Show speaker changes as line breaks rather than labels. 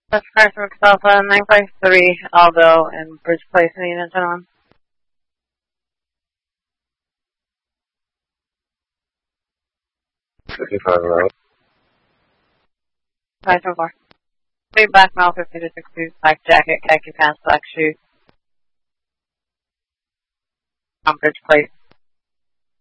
That's Carson Alpha 953 Aldo and Bridge Place in the unit, gentlemen.
55 road.
574. Big black male, 50 to 60, black jacket, khaki pants, black shoes. On Bridge Place.